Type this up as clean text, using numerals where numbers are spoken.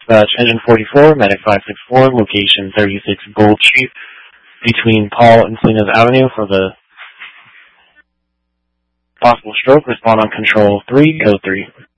dispatch engine 44, medic 564, location 36 Gold Street, between Paul and Salinas Avenue for the possible stroke. Respond on control 3, code 3.